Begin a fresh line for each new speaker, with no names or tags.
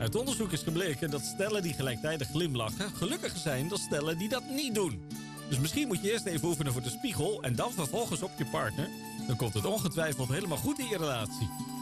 Uit onderzoek is gebleken dat stellen die gelijktijdig glimlachen gelukkiger zijn dan stellen die dat niet doen. Dus misschien moet je eerst even oefenen voor de spiegel en dan vervolgens op je partner. Dan komt het ongetwijfeld helemaal goed in je relatie.